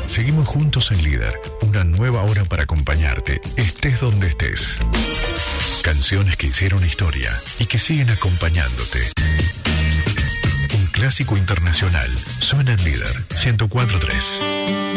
Seguimos juntos en Líder, una nueva hora para acompañarte, estés donde estés. Canciones que hicieron historia y que siguen acompañándote. Un clásico internacional suena en Líder 104.3.